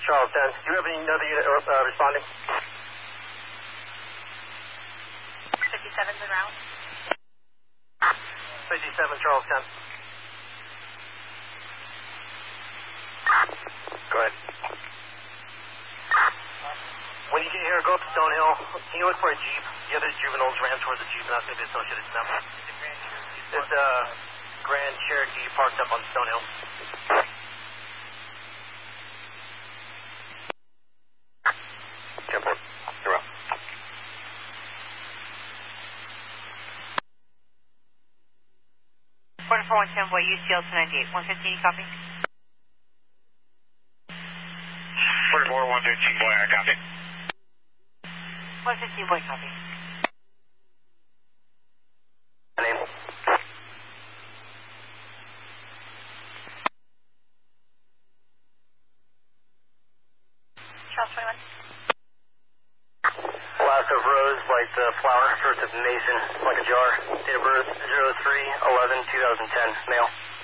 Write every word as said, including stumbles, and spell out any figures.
Charles ten. Do you have another unit uh, responding? fifty-seven Monroe. fifty-seven Charles ten. Go ahead. When you get here, go up to Stonehill. Can you look for a Jeep? The other juveniles ran towards the Jeep, and that's going to be associated to them. It's a uh, Grand Cherokee parked up on Stonehill. ten four. You're up. forty-four one ten boy, U C L two ninety-eight. one fifteen, copy. forty-four one thirteen boy, I copy. one fifteen boy, copy. Name? Charles twenty-one. Last of Rose, like the flower. First of Mason, like a jar. Date of birth, zero three eleven two thousand ten. Male.